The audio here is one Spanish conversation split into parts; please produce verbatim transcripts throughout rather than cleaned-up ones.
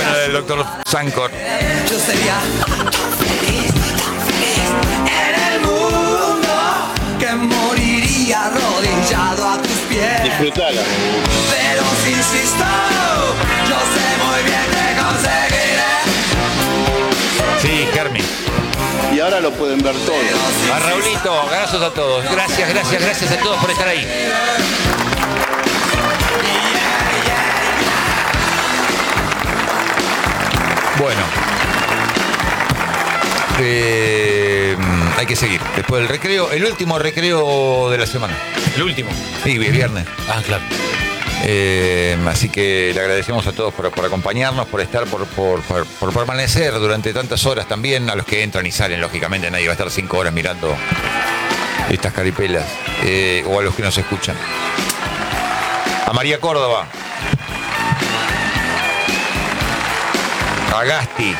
bueno del doctor Sancor. Yo sería feliz, tan feliz en el mundo que moriría arrodillado a tus pies. Disfrutala. Pero si insisto, yo sé muy bien que conseguiré. Sí, Carmen. Y ahora lo pueden ver todos. A Raulito, abrazos a todos. Gracias, gracias, gracias a todos por estar ahí. Bueno. Eh, hay que seguir. Después del recreo, el último recreo de la semana. El último. Sí, viernes. Ah, claro. Eh, así que le agradecemos a todos por, por acompañarnos, por estar, por, por, por, por permanecer durante tantas horas también, a los que entran y salen, lógicamente nadie va a estar cinco horas mirando estas caripelas, eh, o a los que nos escuchan. A María Córdoba, a Gasti.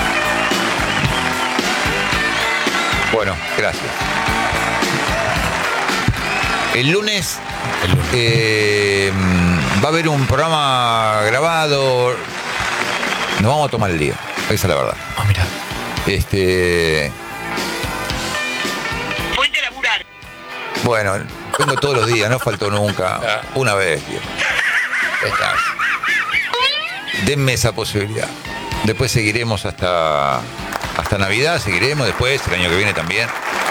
Bueno, gracias. El lunes, El lunes. Eh, va a haber un programa grabado. Nos vamos a tomar el día, esa es la verdad. Ah, mira. Este. Fuente a laburar. Bueno, vengo todos los días, no faltó nunca. Una vez, tío. Está. Denme esa posibilidad. Después seguiremos hasta, hasta Navidad, seguiremos después, el año que viene también.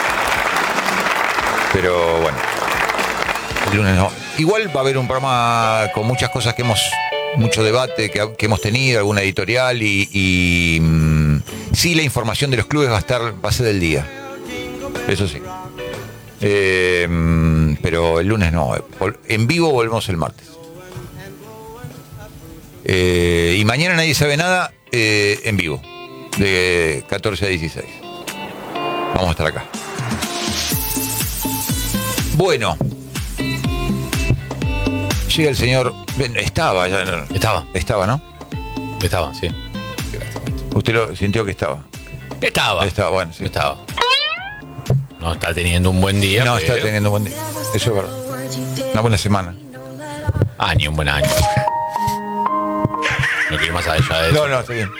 Pero bueno. El lunes no. Igual va a haber un programa con muchas cosas que hemos, mucho debate que, que hemos tenido, alguna editorial y, y mm, sí, la información de los clubes va a estar, va a ser del día. Eso sí. Eh, mm, pero el lunes no. En vivo volvemos el martes. Eh, y mañana nadie sabe nada, eh, en vivo, de catorce a dieciséis. Vamos a estar acá. Bueno. Llega el señor. Estaba ya. No, Estaba. Estaba, ¿no? Estaba, sí. Usted lo sintió que estaba. Estaba. Estaba, bueno, sí. Estaba. No está teniendo un buen día. No, pero... está teniendo un buen día. Eso es verdad. Una buena semana. Año, un buen año. No quiero más allá de eso. No, no, está bien.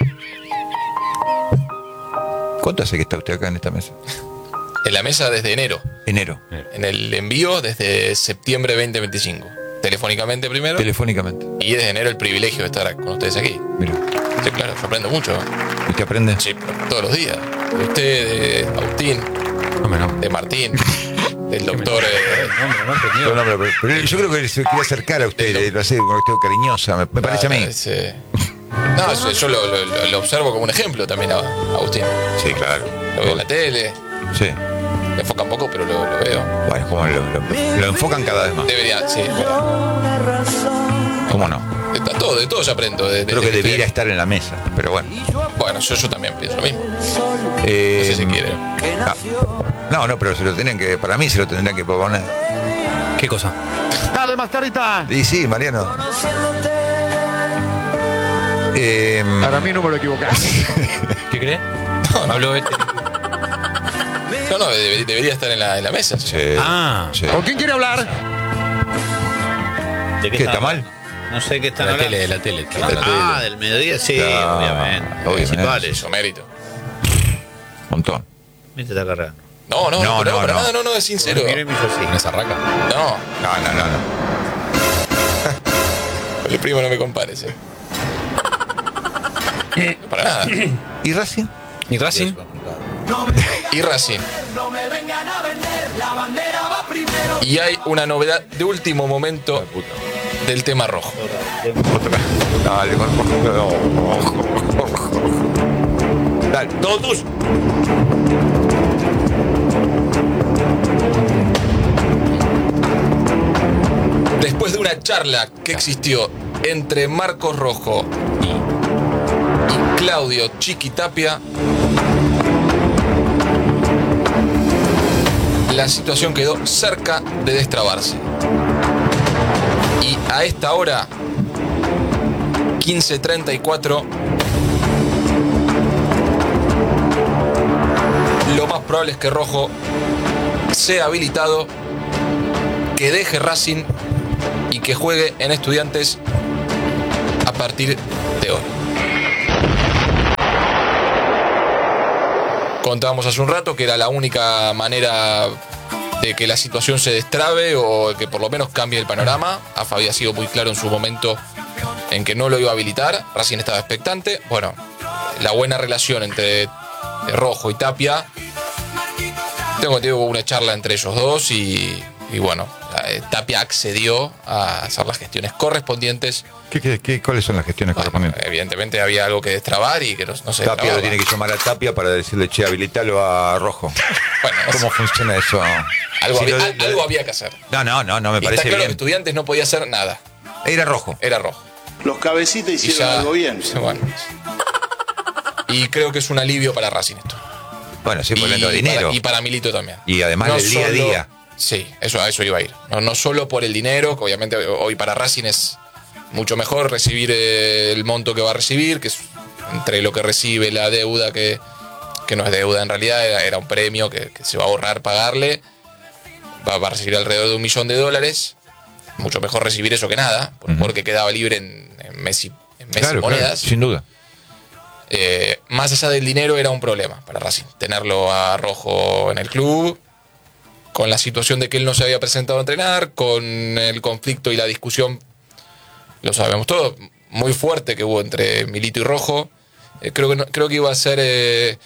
¿Cuánto hace que está usted acá en esta mesa? En la mesa desde enero. Enero. En el envío desde septiembre veinte veinticinco. Telefónicamente primero. Telefónicamente. Y desde enero el privilegio de estar con ustedes aquí. Mira. Sí, claro, yo aprendo mucho. ¿Usted aprende? Sí, todos los días. De usted, de Agustín, No, no. de Martín, del doctor. eh, No, no, no aprendió. No, no, pero, pero yo creo que se quiere acercar a usted, lo hace con usted cariñosa, me, me parece a mí. es, eh, no, eso- yo lo, lo- lo observo como un ejemplo también a Agustín. Sí, claro. Lo veo en la tele, Sí. me enfoca un poco, pero lo, lo veo. Bueno, como lo, lo- lo enfocan cada vez más. Debería, sí. Bueno, ¿Cómo no? de, de todo, de todo yo aprendo. de- de- Creo que de- debiera estar en la mesa, pero bueno. Bueno, yo, yo también pienso lo mismo. Eh, No sé si quiere. ah, no, no, pero se lo tienen que, para mí se lo tendrían que proponer. ¿Qué cosa? Dale, mascarita. Y sí, Mariano. Eh, Para mí no me lo equivocaste. ¿Qué cree? No, habló este. No, no, debe- debería estar en la, en la mesa. sí, Ah. sí. ¿Con quién quiere hablar? ¿De ¿Qué, está mal? No sé qué están La hablando. tele, la tele. Ah, del mediodía, sí, Claro, obviamente. obviamente. Principales. Eso, mérito. Montón. Viste, está cargando. No, no, No, no, no, para no. nada, no, no, es sincero. Mira y me hizo así. ¿En esa raca? No, No, no, no, no. con el primo no me compares. eh. Para nada. ¿Y Racing? ¿Y Racing? Y Racing. Y hay una novedad de último momento del tema rojo. Otra. Dale, con- no. Dale, todos. Después de una charla que existió entre Marcos Rojo y Claudio Chiqui Tapia, la situación quedó cerca de destrabarse. Y a esta hora, quince treinta y cuatro, lo más probable es que Rojo sea habilitado, que deje Racing y que juegue en Estudiantes a partir de hoy. contábamos hace un rato que era la única manera de que la situación se destrabe o que por lo menos cambie el panorama. A Fa había sido muy claro en su momento en que no lo iba a habilitar. Racing estaba expectante. Bueno, la buena relación entre Rojo y Tapia. Tengo que hubo una charla entre ellos dos y, y bueno, Tapia accedió a hacer las gestiones correspondientes. ¿Qué, qué, qué, ¿Cuáles son las gestiones Bueno, correspondientes? evidentemente había algo que destrabar y que no, no se Tapia destrababa. lo tiene que llamar a Tapia para decirle, che, habilitalo a Rojo. Bueno, ¿Cómo funciona eso? algo, Si había, lo- al- algo había que hacer. No, no, no, no me Y está parece claro que bien. Estudiantes no podía hacer nada. Era Rojo. Era Rojo. Los cabecitas Y hicieron ya, algo bien. bueno. Y creo que es un alivio para Racing esto. Bueno, sí, y, poniendo dinero. Para, y para Milito también. Y además del día a solo- día. Sí, eso, a eso iba a ir. No, no solo por el dinero, que obviamente hoy para Racing es mucho mejor recibir eh, el monto que va a recibir, que es entre lo que recibe la deuda, que, que no es deuda en realidad, era, era un premio que, que se va a ahorrar pagarle. Va, va a recibir alrededor de un millón de dólares. Mucho mejor recibir eso que nada, Ujú. porque quedaba libre en, en Messi, en Messi Claro, claro, monedas. sin duda. Eh, más allá del dinero era un problema para Racing. Tenerlo a Rojo en el club, con la situación de que él no se había presentado a entrenar, con el conflicto y la discusión, lo sabemos todos, muy fuerte que hubo entre Milito y Rojo. Eh, creo, que no- creo que iba a ser eh,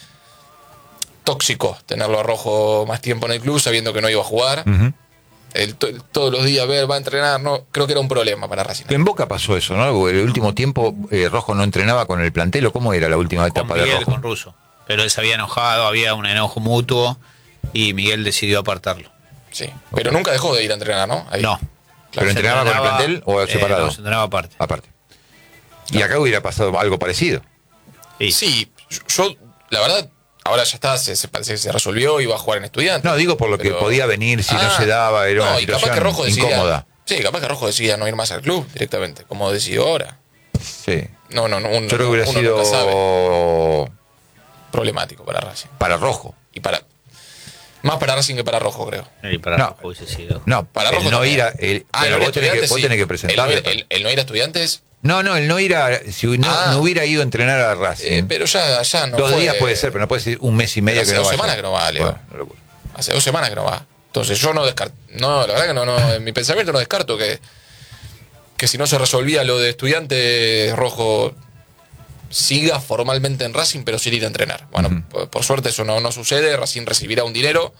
tóxico tenerlo a Rojo más tiempo en el club sabiendo que no iba a jugar. Ujú. El to- todos los días ver, va a entrenar, no, creo que era un problema para Racing. En Boca pasó eso, ¿no? Porque el último tiempo eh, Rojo no entrenaba con el plantel, ¿o cómo era la última Con etapa de Miguel, Rojo? con Russo. Pero él se había enojado, había un enojo mutuo y Miguel decidió apartarlo. Sí. Pero nunca dejó de ir a entrenar, ¿no? Ahí. No. ¿Pero Se entrenaba con el plantel o eh, separado? no, se entrenaba aparte. Aparte. Y acá hubiera pasado algo parecido. Sí. Sí, yo, la verdad, ahora ya está, se, se, se- se resolvió y va a jugar en Estudiantes. No, digo por lo que Pero- podía venir si no Ah, se daba, era una y capaz situación que Rojo decidía- incómoda. Sí, capaz que Rojo decidía no ir más al club directamente, como decidió ahora. Sí. No, no, no. Uno, Yo creo que hubiera uno nunca sabe. sido Problemático para Racing. para Rojo. Y para. Más para Racing que para Rojo, creo. Y para No. Rojo hubiese sido. No, Para el Rojo no también. ir a... el- Ah, pero el no ir a vos tenés que, Estudiantes, vos sí. tenés que El no presentarle. ir- el- el no ir a Estudiantes. No, no, el no ir a... Si no, Ah. no hubiera ido a entrenar a Racing. eh, pero ya, ya no. Dos fue- días puede ser, pero no puede ser un mes y medio Pero hace que no dos vaya. semanas que no va, Leo. Bueno, una locura. Hace dos semanas que no va. Entonces yo no descarto. No, la verdad que no, no. En mi pensamiento no descarto que. Que si no se resolvía lo de Estudiantes, Rojo siga formalmente en Racing, pero sin ir a entrenar. Bueno, Ujú. por, por suerte eso no, no sucede. Racing recibirá un dinero,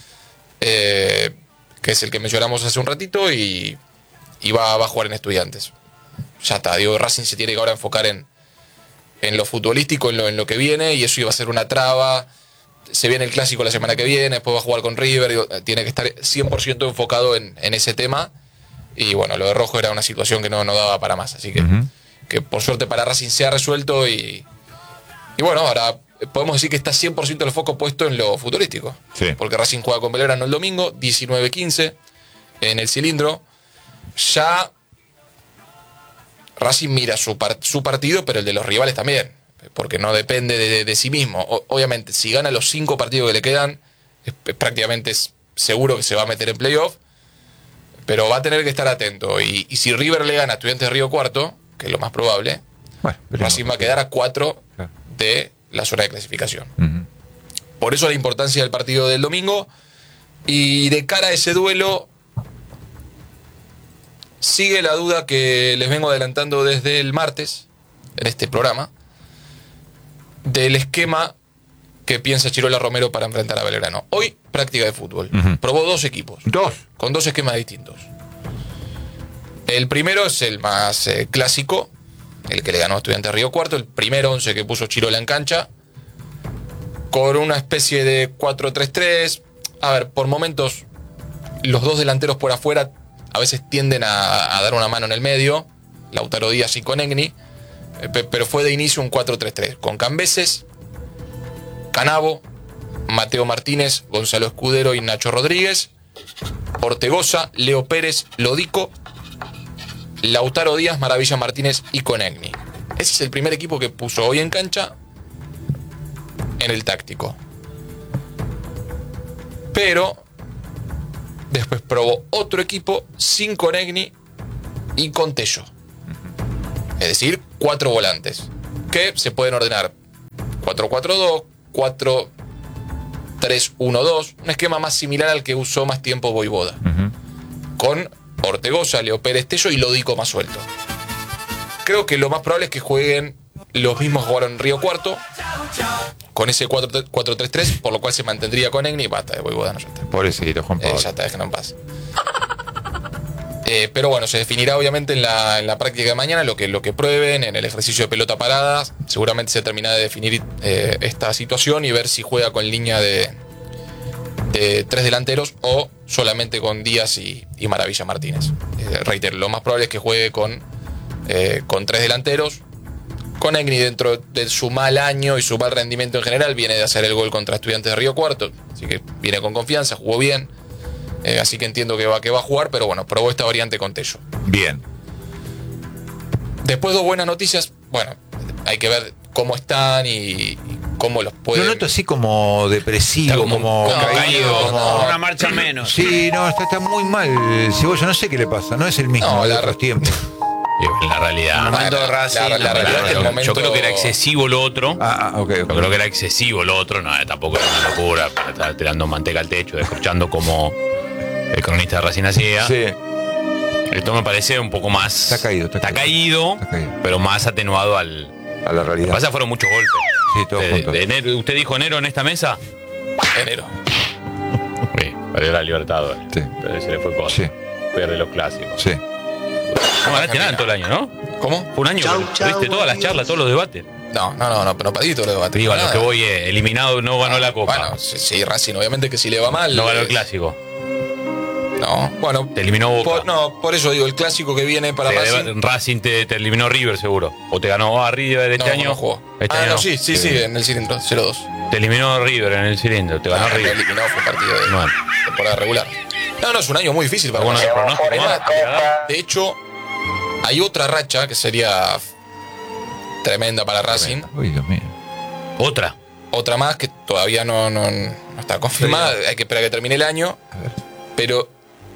eh, que es el que mencionamos hace un ratito, y, y va, va a jugar en Estudiantes. Ya está, digo, Racing se tiene que ahora enfocar en, en lo futbolístico, en lo, en lo que viene, y eso iba a ser una traba. Se viene el clásico la semana que viene, después va a jugar con River, digo, tiene que estar cien por ciento enfocado en, en ese tema. Y bueno, lo de Rojo era una situación que no, no daba para más, así que, Ujú. que por suerte para Racing se ha resuelto y, y bueno, ahora podemos decir que está cien por ciento el foco puesto en lo futbolístico. Sí. Porque Racing juega con Belgrano el domingo, diecinueve quince, en el cilindro. Ya Racing mira su, par- su partido, pero el de los rivales también, porque no depende de, de- de sí mismo. O- obviamente, si gana los cinco partidos que le quedan, es, es prácticamente es seguro que se va a meter en playoff, pero va a tener que estar atento. Y, y si River le gana a Estudiantes de Río Cuarto, que es lo más probable, Bueno, veremos. Racing va a quedar a cuatro Claro. de la zona de clasificación. Ujú. Por eso la importancia del partido del domingo. Y de cara a ese duelo, sigue la duda que les vengo adelantando desde el martes, en este programa, del esquema que piensa Chirola Romero para enfrentar a Belgrano. Hoy, práctica de fútbol. Ujú. Probó dos equipos, Dos. con dos esquemas distintos. El primero es el más eh, clásico, el que le ganó a Estudiantes Río Cuarto, el primer once que puso Chirola en cancha, con una especie de cuatro tres tres. A ver, por momentos los dos delanteros por afuera a veces tienden a, a dar una mano en el medio, Lautaro Díaz y Conegni, eh, pe- pero fue de inicio un cuatro tres tres, con Cambeses, Canavo, Mateo Martínez, Gonzalo Escudero y Nacho Rodríguez, Ortegoza, Leo Pérez, Lodico, Lautaro Díaz, Maravilla Martínez y Conegni. Ese es el primer equipo que puso hoy en cancha en el táctico. Pero después probó otro equipo sin Conegni y con Tello. Es decir, cuatro volantes que se pueden ordenar cuatro cuatro dos, cuatro tres uno dos, un esquema más similar al que usó más tiempo Voivoda, Ujú. con Ortegoza, Leo Pérez Tello y Lodico más suelto. Creo que lo más probable es que jueguen los mismos que jugaron en Río Cuarto, con ese cuatro tres tres, por lo cual se mantendría con Egni y basta de Voivoda, no ya está. Pobrecito, Juan Eh, Pablo. ya está, déjenlo en paz. Eh, pero bueno, se definirá obviamente en la, en la práctica de mañana lo que, lo que prueben, en el ejercicio de pelota parada. Seguramente se terminará de definir eh, esta situación y ver si juega con línea de, de tres delanteros o solamente con Díaz y, y Maravilla Martínez. Eh, reitero, lo más probable es que juegue con, eh, con tres delanteros. Con Egni, dentro de su mal año y su mal rendimiento en general, viene de hacer el gol contra Estudiantes de Río Cuarto, así que viene con confianza, jugó bien. Eh, así que entiendo que va, que va a jugar, pero bueno, probó esta variante con Tello. Bien. Después dos buenas noticias. Bueno, hay que ver cómo están y, y cómo los pueden... Lo noto así como depresivo, Está como- como, como caído. caído, como- no. Una marcha menos. Sí, no, está, está muy mal. Cebolla, no sé qué le pasa. No es el mismo No, de la- otros tiempos. Digo, en la realidad. No, momento de Racing, la, la no, realidad Claro, es que el yo, momento... yo creo que era excesivo lo otro. Ah, ah, ok, Yo ok. creo que era excesivo lo otro. No, tampoco era una locura para estar tirando manteca al techo, descorchando como el cronista de Racing hacía. Sí. Esto me parece un poco más. Está caído, está caído, Está caído. pero más atenuado al. A la Lo que realidad. pasa fueron muchos golpes. Sí, todos De- juntos. de enero, ¿usted dijo enero en esta mesa? Enero. Sí, perdió la Libertadores. Sí. Pero se le fue cosa. Sí. Pierde los clásicos. Sí. No ganaste nada en todo el año, ¿no? ¿Cómo? Fue un año, Chau, que chau, tuviste todas las buen charlas, todos los debates. No, no, no, no, pero no perdí todo el debate. Digo, a lo Nada. que voy, eh, eliminado, no ganó la Copa. Bueno, sí, sí, Racing, obviamente que si le va mal... No ganó el eh, clásico. No, bueno... Te eliminó Boca. Por, no, por eso digo, el clásico que viene para Te- Racing... Racing te, te eliminó River, seguro. O te ganó a River este no, año. no jugó. Este ah, año no, sí, sí, sí, en el cilindro, cero dos. Te eliminó River en el cilindro. Te ganó Ah, River. me eliminó, fue partido de Bueno. temporada regular. No, no, es un año muy difícil para ¿Alguno de Racing. los pronósticos más? De hecho, hay otra racha que sería tremenda para Racing. Uy, Dios mío. Otra. Otra más que todavía no, no, no está confirmada. Hay que esperar a que termine el año. A ver. Pero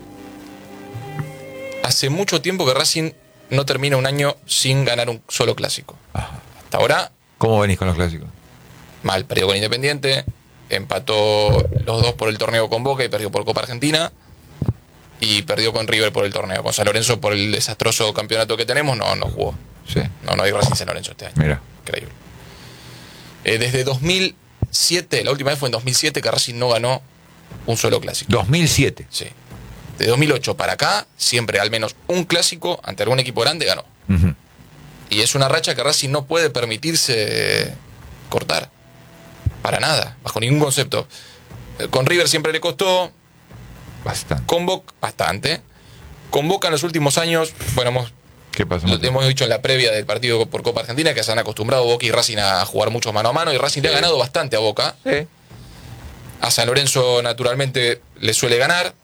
hace mucho tiempo que Racing no termina un año sin ganar un solo clásico. Ajá. Hasta ahora, ¿Cómo venís con los clásicos? mal. Perdió con Independiente, empató los dos por el torneo con Boca y perdió por Copa Argentina. Y perdió con River por el torneo. Con San Lorenzo, por el desastroso campeonato que tenemos, no, no jugó. Sí. No, no hay Racing San Lorenzo este año. Mira. Increíble. Eh, desde dos mil siete, la última vez fue en dos mil siete que Racing no ganó un solo clásico. dos mil siete. Sí. De dos mil ocho para acá, siempre al menos un clásico ante algún equipo grande ganó. Ujú. Y es una racha que Racing no puede permitirse cortar. Para nada, bajo ningún concepto. Eh, Con River siempre le costó, Bastante. con Boca bastante. Con Boca en los últimos años, bueno, hemos, ¿Qué pasa? lo hemos dicho en la previa del partido por Copa Argentina, que se han acostumbrado Boca y Racing a jugar muchos mano a mano, y Racing le ha ganado bastante a Boca. Sí. A San Lorenzo naturalmente le suele ganar.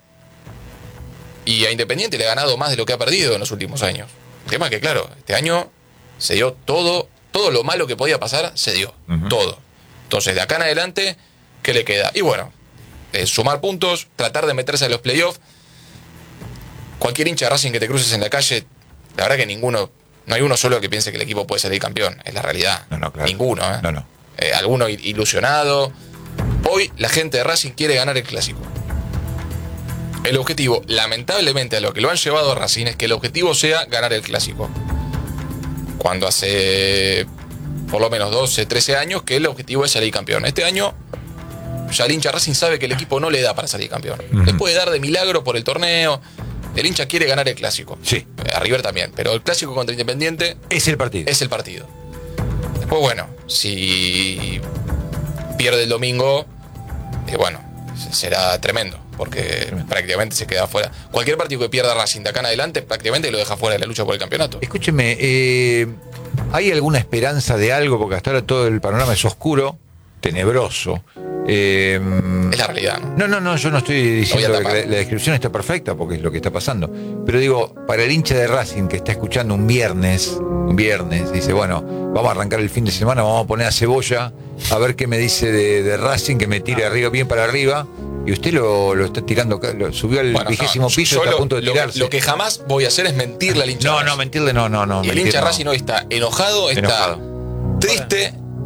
Y a Independiente le ha ganado más de lo que ha perdido en los últimos años. El tema es que, claro, este año se dio todo, todo lo malo que podía pasar, se dio. Ujú. Todo. Entonces, de acá en adelante, ¿qué le queda? Y bueno, eh, sumar puntos, tratar de meterse a los playoffs. Cualquier hincha de Racing que te cruces en la calle, la verdad que ninguno, no hay uno solo que piense que el equipo puede salir campeón. Es la realidad. No, no, claro. Ninguno, ¿eh? No, no. Eh, alguno il- ilusionado. Hoy la gente de Racing quiere ganar el clásico. El objetivo, lamentablemente, a lo que lo han llevado a Racing es que el objetivo sea ganar el clásico. Cuando hace por lo menos doce, trece años que el objetivo es salir campeón. Este año ya el hincha Racing sabe que el equipo no le da para salir campeón. Ujú. Le puede dar de milagro por el torneo. El hincha quiere ganar el clásico. Sí. Eh, A River también. Pero el clásico contra Independiente Es el partido. es el partido. Después, bueno, si pierde el domingo, eh, bueno, se- será tremendo, porque prácticamente se queda fuera. Cualquier partido que pierda Racing de acá en adelante, prácticamente lo deja fuera de la lucha por el campeonato. Escúcheme, eh, ¿hay alguna esperanza de algo? Porque hasta ahora todo el panorama es oscuro, tenebroso. Eh, Es la realidad, ¿no? No, no, no, yo no estoy Lo diciendo voy a que tapar. la, la descripción está perfecta porque es lo que está pasando. Pero digo, para el hincha de Racing que está escuchando un viernes, un viernes, dice, bueno, vamos a arrancar el fin de semana, vamos a poner a Cebolla, a ver qué me dice de, de Racing, que me tire arriba, bien para arriba. Y usted lo, lo está tirando, ca- lo subió al Bueno, vigésimo no, piso, yo está lo- a punto de lo, tirarse. lo que jamás voy a hacer es mentirle al hincha. No, de no, Racing. mentirle, no, no, no. Y el mentir hincha no. Racing hoy está enojado, está Enojado. triste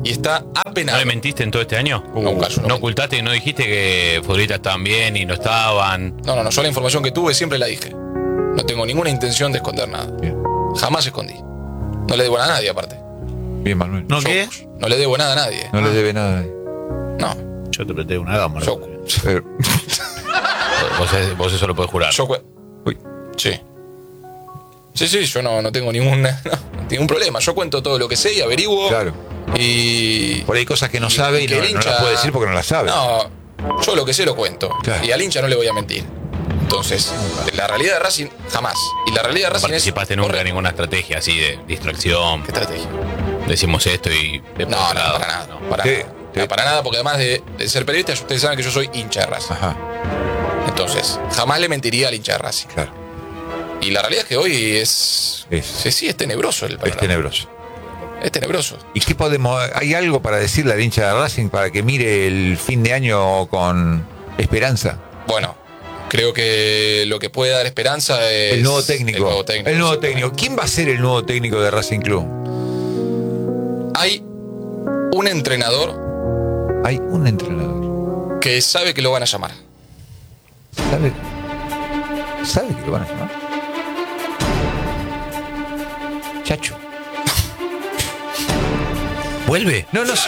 y está ¿No apenado. le mentiste en todo este año? Nunca, yo no ¿No mentí. ocultaste y no dijiste que futbolistas estaban bien y no estaban? No, no, no, yo la información que tuve siempre la dije. No tengo ninguna intención de esconder nada. Bien. Jamás escondí. No le debo nada a nadie, aparte. Bien, Manuel. ¿No Yo- qué? No le debo nada a nadie. No le debe nada a nadie. No. Yo te preté una gama. Yo, Eh, Vos, vos eso lo podés jurar. yo cue- uy. Sí. Sí, sí, yo no, no tengo ningún, no, ningún problema. Yo cuento todo lo que sé y averiguo. Claro. Y. Por ahí hay cosas que no y- sabe y, que no, el no hincha- las puede decir porque no las sabe. No, yo lo que sé lo cuento. Claro. Y al hincha no le voy a mentir. Entonces, la realidad de Racing, jamás. Y la realidad de No Racing participaste es. nunca en correcto. ninguna estrategia así de distracción. ¿Qué estrategia? Decimos esto y... de No, por no, lado. para nada. No. Para, Te- nada. te- No, para nada, porque además de, de ser periodista, ustedes saben que yo soy hincha de Racing. Ajá, Entonces, jamás le mentiría al hincha de Racing. claro. Y la realidad es que hoy es. Es. Sí, sí, es tenebroso el Es panorama. tenebroso. Es tenebroso. ¿Y qué podemos? ¿Hay algo para decirle al hincha de Racing para que mire el fin de año con esperanza? Bueno, creo que lo que puede dar esperanza es. El nuevo técnico. El nuevo técnico. El nuevo sí. técnico. ¿Quién va a ser el nuevo técnico de Racing Club? Hay un entrenador Hay un entrenador. que sabe que lo van a llamar. ¿Sabe? ¿Sabe que lo van a llamar? Chacho. ¿Vuelve? No, no sé.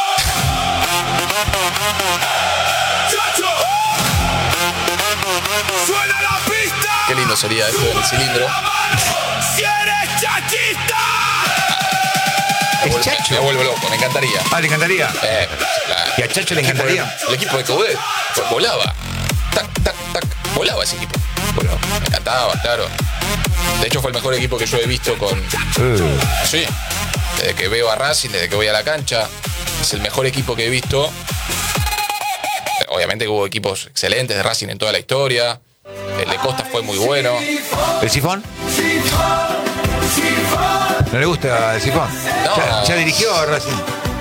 ¡Suena la pista! Qué lindo sería esto en el cilindro. ¡Si eres chachista! Me ¿Es vuelvo- Chacho? Me vuelvo loco, me encantaría. Ah, ¿le encantaría? Eh, claro. ¿Y a Chacho le El equipo encantaría? de- El equipo de Coudet volaba. Tac, tac, tac. Volaba ese equipo. Bueno. Me encantaba, claro. De hecho, fue el mejor equipo que yo he visto con. eh, Sí. Desde que veo a Racing, desde que voy a la cancha, es el mejor equipo que he visto. Obviamente que hubo equipos excelentes de Racing en toda la historia. El de Costa fue muy bueno. ¿El sifón? ¿No le gusta el sifón? No. Ya, ya dirigió a Racing.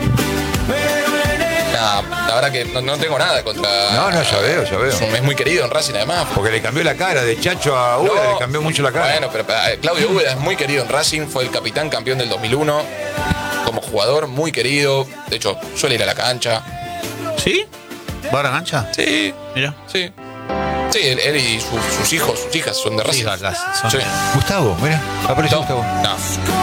Nah, la verdad que no, no tengo nada contra. No, no, ya veo, ya veo. Es, un- es muy querido en Racing, además. Porque le cambió la cara, de Chacho a Úbeda No. le cambió mucho la cara. Bueno, pero eh, Claudio Úbeda es muy querido en Racing, fue el capitán campeón del dos mil uno. Como jugador, muy querido. De hecho, suele ir a la cancha. ¿Sí? ¿Va a la cancha? Sí, Mira. sí. Sí, él, él y su- sus hijos, sus hijas son de Racing. Sí, acá son- Sí. Gustavo, mira, apareció No, Gustavo. no.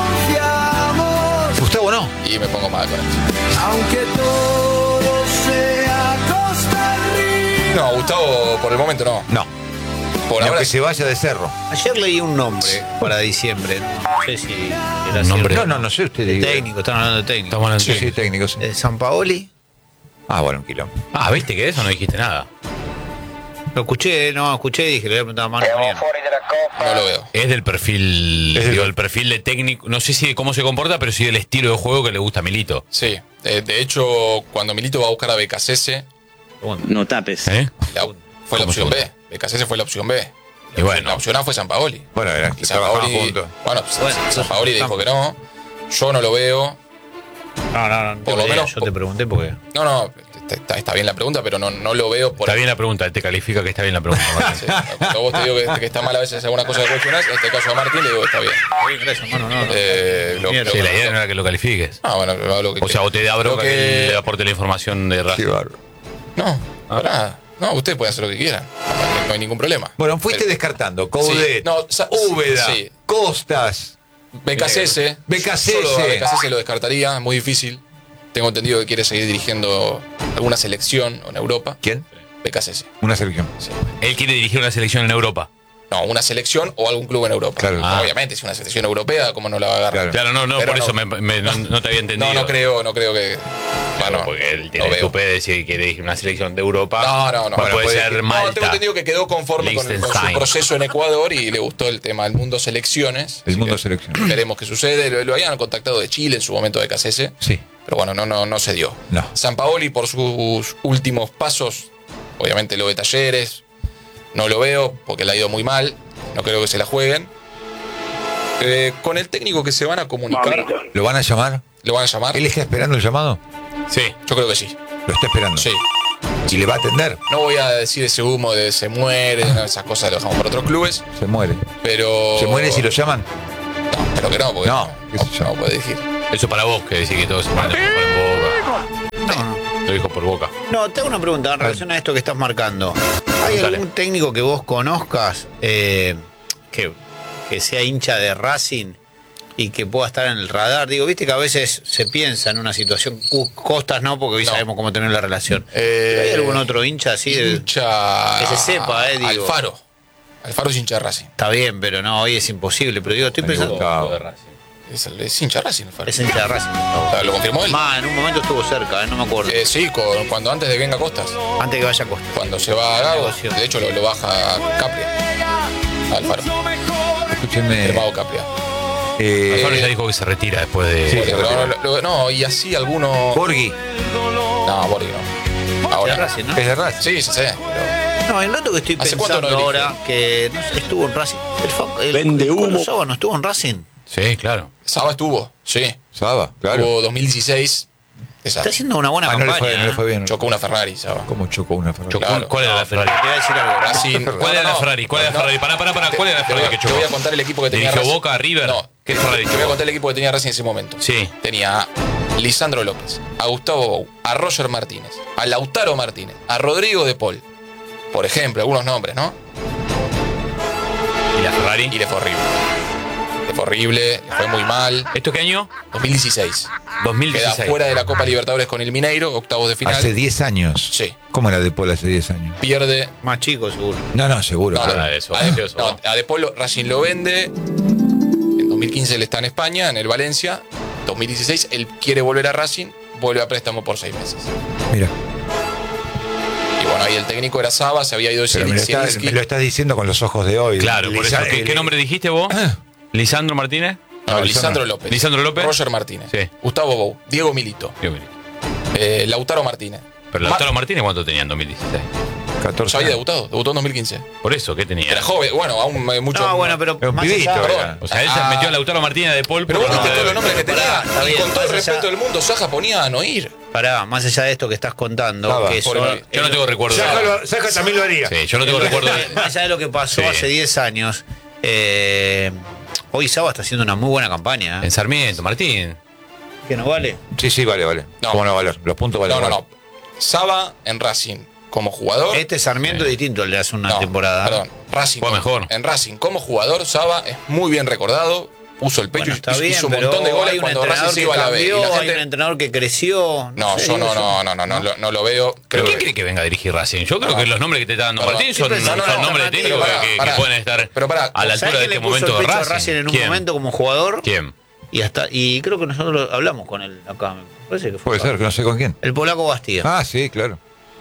Gustavo no. Y me pongo mal con él. Aunque todo sea Costa Rica. No, Gustavo, por el momento no. No. Por Ni ahora aunque se vaya de cerro. Ayer leí un nombre para diciembre. No sé si era Un nombre. cierto. No, no, no sé usted. De diga. técnico, están hablando de técnico. Estamos hablando Sí, de- sí, técnico, sí. De San Paoli. Ah, bueno, un quilombo. Ah, ¿viste que de eso no dijiste nada? Lo escuché, no, escuché y dije, le voy a preguntar a Manu mañana. no lo veo. Es del perfil, Es del- digo, el perfil de técnico, no sé si de cómo se comporta, pero sí del estilo de juego que le gusta a Milito. Sí. De, de hecho, cuando Milito va a buscar a Becasese, No tapes. ¿Eh? la- fue la ¿Cómo opción segundo? B. Becasese fue la opción B. Y bueno. La opción A fue San Paoli. Bueno, eran Y que San trabajaban Paoli, juntos. bueno, Bueno, San Paoli le dijo que no. Yo no lo veo. No, no, no. no Por tengo lo idea, menos- yo te pregunté porque. No, no, está, está bien la pregunta, pero no, no lo veo por Está bien la pregunta, te califica que está bien la pregunta. Martín. Sí, cuando vos te digo que, que está mal a veces alguna cosa que cuestionás, en este caso a Martín le digo que está bien. Gracias, Manu, no, no. Eh, lo- Mierda. lo- Sí, la idea no era que lo califiques. Ah, bueno, yo hago lo que O sea, o te da lo bronca que que- le aporte la información de Racing. Qué bárbaro. No, para nada. No, ustedes pueden hacer lo que quieran. No, no hay ningún problema. Bueno, fuiste Pero- descartando. Coudet, Sí, no, sa- Úbeda, sí. Costas. Becasese. Becasese. Solo a Becasese lo descartaría, es muy difícil. Tengo entendido que quiere seguir dirigiendo alguna selección en Europa. ¿Quién? Becasese. Una selección. Sí. Él quiere dirigir una selección en Europa. No, una selección o algún club en Europa. Claro. Ah. Obviamente, si una selección europea, ¿cómo no la va a agarrar? Claro. Claro, no, no, Pero por no. eso me, me- no, no te había entendido. No, no creo, no creo que. Claro, Bueno, porque él tiene no el veo. tupé de decir que quiere dirigir una selección de Europa. No, no, no. Bueno, puede puede- ser No, Malta. tengo entendido que quedó conforme con, con su Liechtenstein. proceso en Ecuador y le gustó el tema del mundo selecciones. El Así mundo que selecciones. Veremos qué sucede. Lo, lo habían contactado de Chile en su momento de Casese. Sí. Pero bueno, no, no, no se dio. No. San Paoli, por sus últimos pasos, obviamente lo de Talleres. No lo veo porque le ha ido muy mal. No creo que se la jueguen. Eh, con el técnico que se van a comunicar, ¿Lo van a llamar? ¿lo van a llamar? ¿Él está esperando el llamado? Sí, yo creo que sí. Lo está esperando. Sí. ¿Y le va a atender? No voy a decir ese humo de se muere, no, esas cosas lo dejamos para otros clubes, Se muere. pero. ¿Se muere si lo llaman? No, pero que no, porque No, no, qué sé yo. no puede decir. Eso para vos, que decís que todos se van a jugar en Boca. No, no. Lo dijo por Boca. No, te hago una pregunta en relación a esto que estás marcando. ¿Hay Dale. algún técnico que vos conozcas eh, que, que sea hincha de Racing y que pueda estar en el radar? Digo, viste que a veces se piensa en una situación, Cu- Costas no, porque hoy No. sabemos cómo tener la relación. Eh, ¿Pero ¿Hay algún otro hincha así? de- Hincha. Que se sepa, eh, digo. Alfaro. Alfaro es hincha de Racing. Está bien, pero no, hoy es imposible. Pero digo, estoy pensando... Gustavo. Es, el- es hincha de Racing, Alfaro. Es hincha de Racing. O sea, lo confirmó él. Más, en un momento estuvo cerca, eh, no me acuerdo. Eh, sí, con- cuando antes de que venga Costas. Antes que vaya a Costa. Cuando se va a Gago. Negocio. De hecho, lo, lo baja Capria. Alfaro. Escúcheme. Firmado Capria. Eh, Alfaro ya dijo que se retira después de. Sí, Porque, se pero retira. no, lo- no, y así algunos. Borghi. No, Borghi no. De Ahora. Racing, ¿no? Es de Racing. Sí, sí, sí. Pero No, el dato que estoy ¿Hace cuánto pensando no dirige? ahora, que no sé, estuvo en Racing. El, fa- el, Vende el Colo humo. Saba no estuvo en Racing. Sí, claro. Saba estuvo, sí. Saba, claro. Estuvo dos mil dieciséis. Esa. Está haciendo una buena Ah, no le campaña. fue, no le ¿eh? fue bien. Chocó una Ferrari, Saba. ¿Cómo chocó una Ferrari? Chocó- Claro. ¿Cuál era la Ferrari? Te voy a decir algo. Racing. ¿Cuál era No, la no, Ferrari? ¿Cuál era la no. Ferrari? Pará, pará, pará. ¿Cuál era la Te voy, Ferrari a- que te voy a chocó? contar el equipo que tenía ¿Dirigió Racing. Boca, River? No. ¿Qué Ferrari Te voy a chocó? contar el equipo que tenía Racing en ese momento. Sí. Tenía a Lisandro López, a Gustavo Bou, a Roger Martínez, a Lautaro Martínez, a Rodrigo de Paul. Por ejemplo, algunos nombres, ¿no? ¿Y la Ferrari? Y le fue horrible. Le fue horrible, le fue muy mal. ¿Esto qué año? dos mil dieciséis. dos mil Queda dieciséis. fuera de la Copa Libertadores con el Mineiro, octavos de final. Hace diez años. Sí. ¿Cómo era De Paul hace diez años? Pierde. Más chico, seguro. No, no, seguro. No, claro. no, Ah, eso, a, De, eso. no, a De Paul Racing lo vende. En dos mil quince él está en España, en el Valencia. dos mil dieciséis él quiere volver a Racing, vuelve a préstamo por seis meses. Mira, Y bueno, ahí el técnico era Saba, se había ido pero me lo, está- Zielinski. me lo estás diciendo con los ojos de hoy. Claro, por eso. Lisa- ¿Qué, el- qué nombre dijiste vos? ¿Lisandro Martínez? No, No, Lisandro Lisandro. López. ¿Lisandro López? Roger Martínez. Sí. Gustavo Bou. Diego Milito. Dios mío. eh, Lautaro Martínez. Pero Ma- Lautaro Martínez, ¿cuánto tenía en dos mil dieciséis? catorce Ya había años. debutado, debutó en dos mil quince. Por eso, ¿qué tenía? Era joven, bueno, aún eh, mucho. No, bueno, pero Era un más pibito, allá- era. Perdón. O sea, él se Ah. metió a Lautaro Martínez de Paul, Pero pero vos no viste de- todos los nombres que tenía. Pará, está y bien, con todo el más allá- respeto del mundo, Saja ponía a no ir. Pará, más allá de esto que estás contando, Saba, que por son- el- Yo no tengo recuerdo. de- Saja, lo- Saja también lo haría. Sí, yo no tengo recuerdo. de- Más allá de lo que pasó Sí. hace diez años, eh, hoy Saba está haciendo una muy buena campaña. ¿eh? En Sarmiento, Martín. ¿Que no vale? Sí, sí, vale, vale. No. ¿Cómo no vale? Los puntos valen. No, no, igual. no. Saba en Racing como jugador. Este Sarmiento es distinto al de hace una no, temporada. Perdón, Racing. Fue como- mejor. En Racing como jugador, Saba es muy bien recordado. Puso el pecho Bueno, y está hizo, bien, hizo un pero montón de goles hay un cuando Racing entrenador se que iba a la B. Y cambió, la hay un gente. entrenador que creció. No, sé, yo no, digo no, no, no, no, lo- no lo veo. ¿Pero Creo quién que- cree que venga a dirigir Racing? Yo creo No. que los nombres que te está dando Perdón. Martín son, Estoy pensando, son no, no, nombres de Martín, técnicos pero que, pará, que pará. pueden estar Pero pará, a la ¿Sabés altura de quién este le puso momento el de pecho a Racing? Racing en un ¿Quién? momento como jugador? ¿Quién? Y hasta y creo que nosotros lo hablamos con él acá. Me parece que fue Puede ser, que no sé con quién. el polaco Bastía. Ah, sí, claro.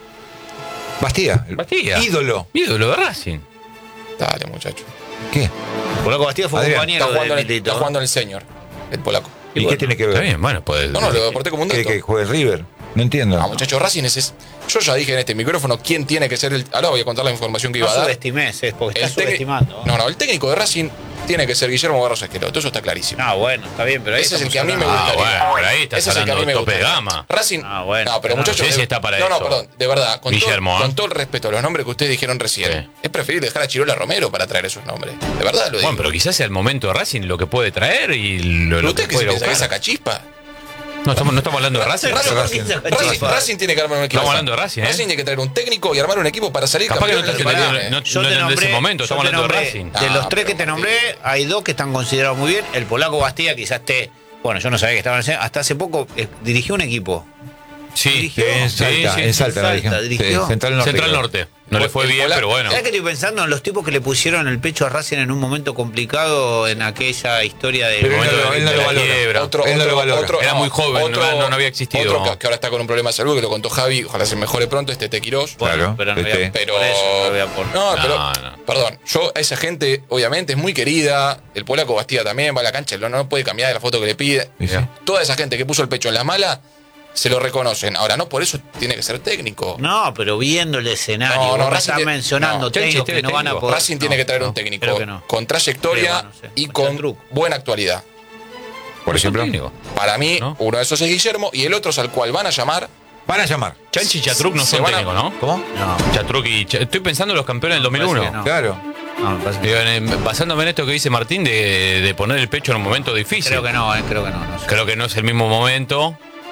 Bastía. el Bastía. Ídolo. Ídolo de Racing. Dale, muchacho. ¿Qué? El polaco Bastía fue Adrián, compañero Está jugando, de en el, Milito. está jugando en el senior, el polaco. ¿Y qué tiene que ver? Está bien, bueno, pues. No, no, lo aporté como un ¿Que, dato. que juegue River? No entiendo. Ah, muchachos, Racing es, es- Yo ya dije en este micrófono quién tiene que ser el. Ahora voy a contar la información que No iba a dar. subestimes, es porque El estás tec- subestimando. No, no, el técnico de Racing tiene que ser Guillermo Barros Esqueloto, eso está clarísimo. Ah, bueno, está bien, pero ahí Ese es el estamos que a mí me hablando- Ah, gustaría. bueno, pero ahí estás Ese es el que a mí hablando me de tope de gustaría. gama. Racing. Ah, bueno, no, pero no, muchachos. no sé si de- está para no, eso. no, perdón, de verdad. Con, Guillermo, todo, ¿eh? con todo el respeto a los nombres que ustedes dijeron recién, Sí. es preferible dejar a Chirola Romero para traer esos nombres. De verdad lo digo. Bueno, pero quizás sea el momento de Racing lo que puede traer y lo, ¿Pero lo usted que que puede se ir a piensa que buscar. saca chispa? No estamos, no estamos hablando de Racing. Racing, Racing. Racing, Racing tiene que armar un equipo. Estamos hablando de Racing, ¿eh? Racing tiene que traer un técnico y armar un equipo para salir Capaz que no campeón te del no, año que no, viene. no, Yo no te en nombré, ese momento, yo estamos te hablando de nombré, Racing. De Ah, los tres que pero- te nombré, hay dos que están considerados muy bien. El polaco Bastía quizás esté. Bueno, yo no sabía que estaban en el- hasta hace poco eh, dirigió un equipo. Sí, Dirigió. En sí, Salta, sí, en Salta, la Salta, dirigió. dirigió. Sí, Central Norte. Central creo. Norte. No le fue El bien, polaco- pero bueno. ¿Sabes que estoy pensando en los tipos que le pusieron el pecho a Racing en un momento complicado en aquella historia de. Pero él no momento lo- de- él no de lo la valora. quiebra. Otro, Él no otro, lo valora. otro- Era no, muy joven, no- no- no había existido. Otro que, que ahora está con un problema de salud, que lo contó Javi, ojalá se mejore pronto, este Tequirós. Bueno, Claro, pero no voy a- este. Pero. por eso no voy a poner. No, No, pero. no. Perdón, yo a esa gente, obviamente, es muy querida. El polaco Bastía también va a la cancha, no, no puede cambiar de la foto que le pide. Sí, sí. Toda esa gente que puso el pecho en la mala, se lo reconocen. Ahora, no por eso tiene que ser técnico. No, pero viendo el escenario, No, no, vos me Racing estás tiene- mencionando no, técnicos Chanchi, que no van a técnico. poder. Racing no, tiene que traer no, un técnico creo que no. con trayectoria Creo, no sé. y Mucho con truco. buena actualidad. Por ejemplo. Técnico. Para mí, ¿No? uno de esos es Guillermo y el otro es al cual van a llamar. Van a llamar. Chanchi y Chatruc no Se son van a- técnicos, ¿no? ¿Cómo? No, Chatruc y Ch- Estoy pensando en los campeones del dos mil uno. parece que no. Claro. no, me parece que- Digo, en- basándome en esto que dice Martín de, de poner el pecho en un momento difícil. creo que no, eh, creo que no. no sé. Creo que no es el mismo momento.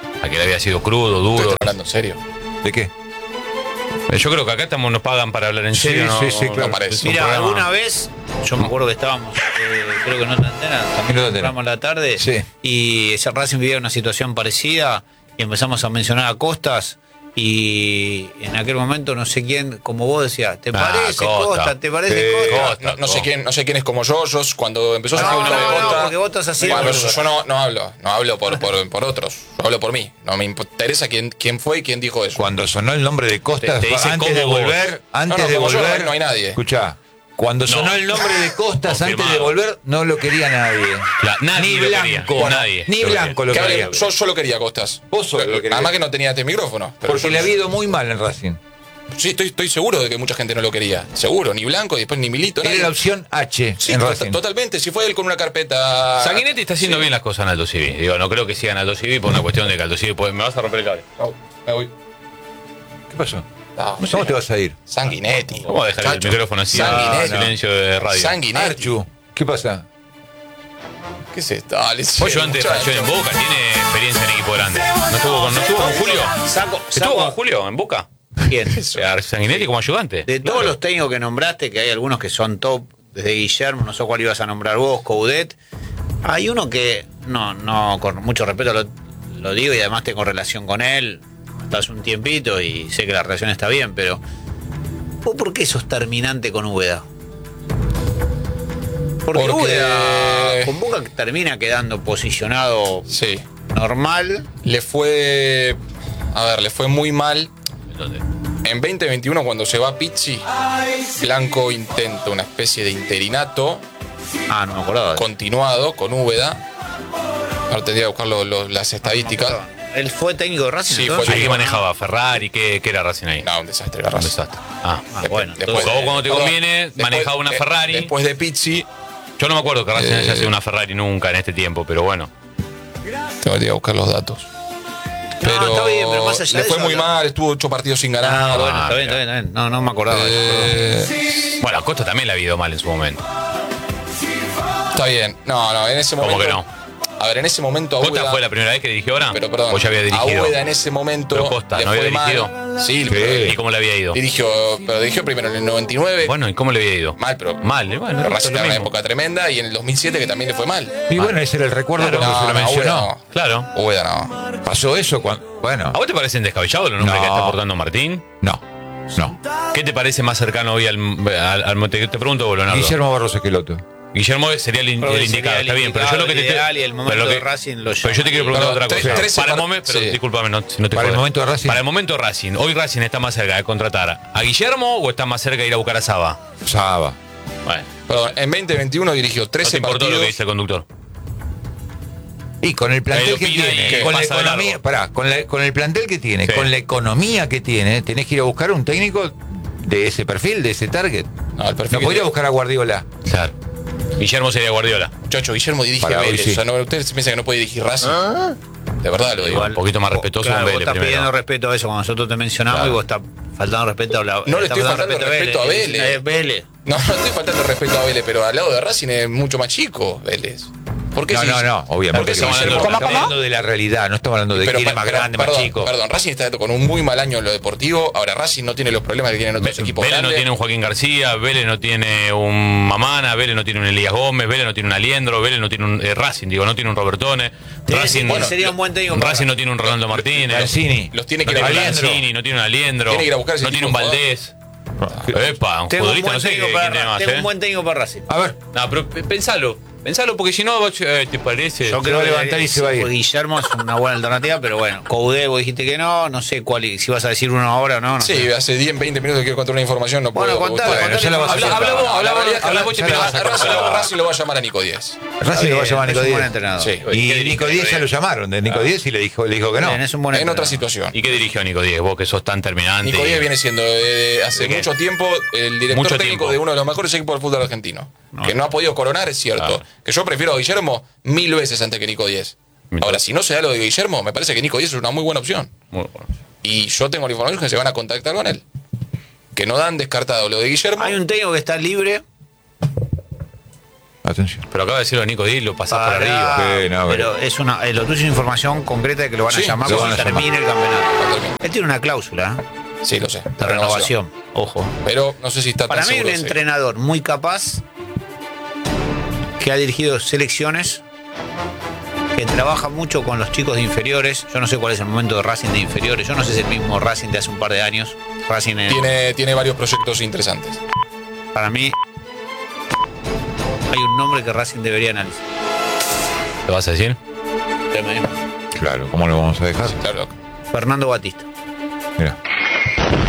a que él había sido crudo, duro. Estoy hablando en serio. ¿De qué? Yo creo que acá estamos, nos pagan para hablar en Sí, serio. sí, no, sí, claro. No parece. es un Mira, programa- alguna vez, yo me acuerdo que estábamos, eh, creo que en otra antena, también En otra antena. entramos la tarde, Sí. y ese Racing vivía una situación parecida, y empezamos a mencionar a Costas, y en aquel momento no sé quién, como vos decías, ¿te Ah, parece Costa. Costa? ¿Te parece Sí. Costa? No, no, no sé quién, no sé quién es como yo. Yo cuando empezó a No, salir no, una no, de Costa, porque vos estás haciendo- Bueno, yo, yo no, no hablo, no hablo por, por, por otros, yo hablo por mí. No me interesa quién, quién fue y quién dijo eso. Cuando sonó el nombre de Costas, Te- te dice antes de cómo vos. volver, antes No, no, de como yo, volver, no hay nadie. Escuchá, cuando sonó el nombre de Costas antes de Confirmado. volver, no lo quería nadie. La- nadie ni lo quería. Blanco, Bueno, nadie ni lo Blanco lo Que hable- quería. yo, yo lo quería Costas. Vos solo lo querías. Además que no tenía este micrófono. Pero Porque yo- le había ido muy mal en Racing. Sí, estoy, estoy seguro de que mucha gente no lo quería. Seguro, ni Blanco, y después ni Milito. Era nadie. la opción H Sí, en to- Racing. totalmente. Si fue él con una carpeta. Sanguinetti está haciendo bien las cosas en Aldo Civi. Digo, no creo que sigan Aldo Civi por una cuestión de que Aldo Civi puede- me vas a romper el cable. No, me voy. ¿Qué pasó? No, ¿Cómo te vas a ir? Sanguinetti. ¿Cómo dejar Chacho. el micrófono así Sanguinetti. en silencio de radio? Sanguinetti. Archu, ¿qué pasa? ¿Qué es esto? Dale, Pollo antes de muchacho. Fachón en Boca, tiene experiencia en equipo grande. ¿No estuvo con, no estuvo con Julio? Saco, ¿Estuvo saco- con Julio en Boca? ¿Quién? Eh, Sanguinetti como ayudante. De todos los técnicos que nombraste, que hay algunos que son top, desde Guillermo, no sé cuál ibas a nombrar vos, Coudet, hay uno que, no, no, con mucho respeto lo, lo digo y además tengo relación con él, hasta hace un tiempito y sé que la relación está bien, pero ¿vos por qué sos terminante con Úbeda? Porque, Porque- Úbeda con Boca termina quedando posicionado Sí. normal. Le fue. A ver, le fue muy mal. ¿Dónde? En veinte veintiuno, cuando se va Pizzi, Blanco intenta una especie de interinato Ah, no me acordaba. de- continuado con Úbeda. Ahora tendría que buscar lo- lo- las estadísticas. ¿Él fue técnico de Racing? Sí, entonces? fue ¿Ahí qué manejaba? ¿Ferrari? ¿Qué, qué era Racing ahí? No, un desastre, la Un raza. desastre. Ah. Ah, bueno, Después- entonces- Vos cuando te perdón, conviene, después- manejaba una de- Ferrari. Después de Pizzi, Yo no me acuerdo que Racing Eh, haya sido una Ferrari nunca en este tiempo, pero bueno. tengo que buscar los datos. Pero, está bien, pero más allá le de fue eso, muy habla- mal, estuvo ocho partidos sin ganar. Ah, bueno, está Ah, bien, está bien, está bien. No, no me acordaba. de eso, perdón. Eh, Bueno, a Costa también le ha ido mal en su momento. está bien. No, no, en ese ¿Cómo momento. que no? A ver, en ese momento. a ¿Costa Úbeda- fue la primera vez que dirigió ahora? Pero perdón. ¿O ya había dirigido? A Úbeda en ese momento. Pero Costa, le ¿no había fue mal. dirigido? Sí, pero ¿Y cómo le había ido? dirigió, pero dirigió primero en el noventa y nueve. Bueno, ¿y cómo le había ido? Mal, pero. Mal, eh, bueno, Pero esto Racing es lo era una mismo. época tremenda y en el dos mil siete que también le fue mal. Y bueno, ese era el recuerdo Claro, cuando no, se lo no, mencionó. Úbeda no. Claro. Úbeda no. ¿Pasó eso? Cuando, bueno, ¿A vos te parecen descabellados los nombres No. que está aportando Martín? no, no. ¿Qué te parece más cercano hoy al, al, al- te, te pregunto, vos, Leonardo? Guillermo Barroso Esqueloto. Guillermo sería el, in- Creo que el sería indicado, el está bien, pero yo lo que te indicado, el ideal y el momento pero lo que- de Racing lo Pero yo te quiero llama. preguntar Pero otra tre- cosa. trece Para el par- momento, pero sí. discúlpame, no, si no te Para el jodes. momento de Racing. Para el momento de Racing, ¿hoy Racing está más cerca de contratar a Guillermo o está más cerca de ir a buscar a Saba? Saba. Bueno, Perdón, en veinte veintiuno dirigió no te trece importó partidos. lo que dice el conductor. Y con el plantel Él que opina tiene, y con la pasa de economía, largo. pará, con, la- con el plantel que tiene, Sí. con la economía que tiene, tenés que ir a buscar un técnico de ese perfil, de ese target. No, el perfil No que podría tiene- buscar a Guardiola. Claro. Guillermo sería Guardiola. Muchacho, Guillermo dirige Para hoy Vélez. sí. O sea, no, ustedes piensan que no puede dirigir Racing. De verdad lo digo. Igual. Un poquito más respetuoso Claro, con vos Vélez estás primero. pidiendo respeto a eso cuando nosotros te mencionamos Claro. y vos estás faltando respeto a la. No le estás estoy faltando respeto a Vélez. Es Vélez. No, no estoy faltando el respeto a Vélez, pero al lado de Racing es mucho más chico Vélez. ¿Por qué No, si- no, no, obviamente. porque que si no. Guillermo- Estamos hablando de la realidad, no estamos hablando de Pero quién es pa- más pero, grande, perdón, más chico. Perdón, Racing está con un muy mal año en lo deportivo. Ahora Racing no tiene los problemas que tienen otros equipos Vélez no grandes. tiene un Joaquín García, Vélez no tiene un Mamana, Vélez no tiene un Elías Gómez, Vélez no tiene un Aliendro, Vélez no tiene un eh, Racing, digo, no tiene un Robertone. Racing, Bueno, sería un buen técnico para Racing no tiene un Rolando Martínez. Mancini. Los tiene No que ir a tiene un buscar. Mancini, no tiene un Aliendro. Tiene que ir a buscar ese no tiene un tipo de Valdés. Epa, un Tengo un futbolista, buen no sé qué, técnico quién para, tiene más, tengo ¿eh? un buen técnico para Racing. A ver, No, pero p- pensalo. Pensalo, porque si no, vos, eh, ¿te parece? Yo Se creo va a que levantar y se va a ir. pues, Guillermo es una buena alternativa, pero bueno, Coudet vos dijiste que no, no sé cuál, si vas a decir uno ahora o no. no Sí, sé. hace diez, veinte minutos que quiero contar una información, no Bueno, puedo. contala, Bueno, contala. ya la vas a habla- contar. habla vos, habla La vos, realidad- habla la vos, ya pero la vas a Racing- contar. Racing lo va a llamar a Nico Díez. Racing lo va a llamar a Nico es un buen Díez. entrenador. Sí. Y Nico Díez ya lo llamaron de Nico Díez y le dijo, le dijo que no. Bien, es un buen En otra entrenador. situación. ¿Y qué dirigió Nico Díez? Vos que sos tan terminante. Nico y- Díez viene siendo eh, hace ¿De qué? mucho tiempo el director Mucho técnico tiempo. de uno de los mejores equipos del fútbol argentino. Que no ha podido coronar, es cierto. Claro. Que yo prefiero a Guillermo mil veces antes que Nico Díez. Mira. Ahora, si no se da lo de Guillermo, me parece que Nico Díez es una muy buena opción. Muy bueno. Y yo tengo la información que se van a contactar con él. Que no dan descartado lo de Guillermo. Hay un técnico que está libre. Atención. Pero acaba de decirlo Nico Di, lo pasás por Pará, arriba. Sí, no, pero es una, eh, lo tuyo es información concreta de que lo van a Sí, llamar lo cuando van a llamar. termine el campeonato. Cuando termine. Él tiene una cláusula, ¿eh? Sí, lo sé. De renovación. Ojo. Pero no sé si está Para tan mí hay un seguro de seguir. entrenador muy capaz que ha dirigido selecciones, que trabaja mucho con los chicos de inferiores. Yo no sé cuál es el momento de Racing de inferiores. Yo no sé si es el mismo Racing de hace un par de años. Racing en- Tiene, tiene varios proyectos interesantes. para mí hay un nombre que Racing debería analizar. ¿Lo vas a decir? Claro, ¿cómo lo vamos a dejar? Claro. Fernando Batista. Mira.